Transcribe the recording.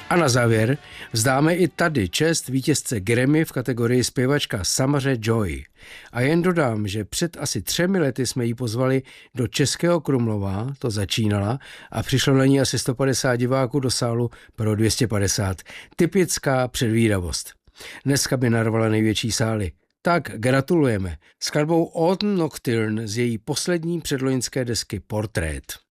A na závěr vzdáme i tady čest vítězce Grammy v kategorii zpěvačka Samaře Joy. A jen dodám, že před asi 3 lety jsme ji pozvali do Českého Krumlova, to začínala, a přišlo na ní asi 150 diváků do sálu pro 250. Typická předvídavost. Dneska by narvala největší sály. Tak gratulujeme. Skladbou Autumn Nocturne z její poslední předloňské desky Portrait.